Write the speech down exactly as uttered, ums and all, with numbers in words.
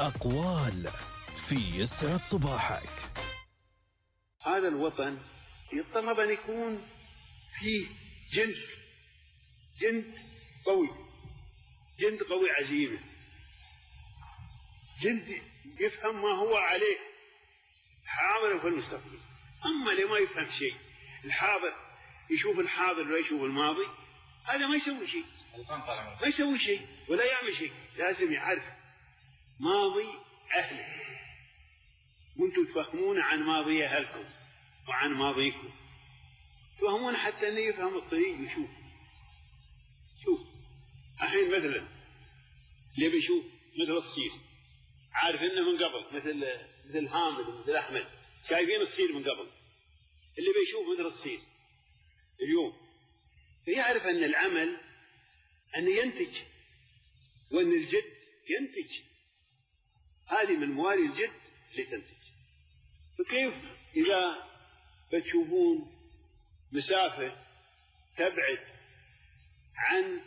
أقوال في يسعد صباحك. هذا الوطن يتطلب أن يكون فيه جند جند قوي، جند قوي عزيمة، جند يفهم ما هو عليه حاضر في المستقبل. أما اللي ما يفهم شيء، الحاضر يشوف الحاضر ولا يشوف الماضي، هذا ما يسوي شيء، ما يسوي شيء ولا يعمل شيء. لازم يعرف ماضي أهله، وانتم تفهمون عن ماضي أهلكم وعن ماضيكم، تفهمون حتى أنه يفهم الطريق ويشوف. شوف الحين مثلا اللي بيشوف مثل الصير عارف إنه من قبل، مثل مثل حامد مثل أحمد شايفين الصير من قبل، اللي بيشوف مثل الصير اليوم يعرف أن العمل أن ينتج، وأن الجد ينتج، هذه من موالي الجد اللي تنتج. فكيف إذا بتشوفون مسافة تبعد عن